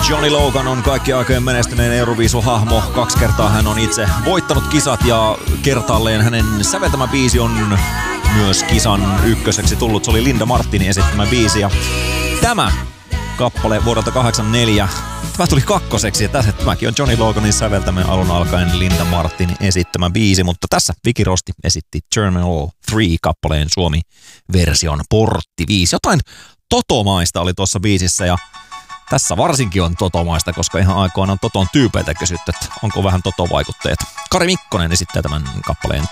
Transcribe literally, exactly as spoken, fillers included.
Johnny Logan on kaikki aikojen menestyneen Euroviisu-hahmo. Kaksi kertaa hän on itse voittanut kisat ja kertaalleen hänen säveltämä biisi on myös kisan ykköseksi tullut. Se oli Linda Martinin esittämä biisi ja tämä kappale vuodelta kahdeksankymmentäneljä. Tämä tuli kakkoseksi ja tässä tämäkin on Johnny Loganin säveltämä alun alkaen Linda Martinin esittämä biisi, mutta tässä Vicky Rosti esitti Terminal kolme-kappaleen Suomi-version portti viisi. Jotain totomaista oli tuossa biisissä ja tässä varsinkin on totomaista, koska ihan aikoinaan Toton tyypeiltä kysytty, että onko vähän totovaikutteet. Kari Mikkonen esittää tämän kappaleen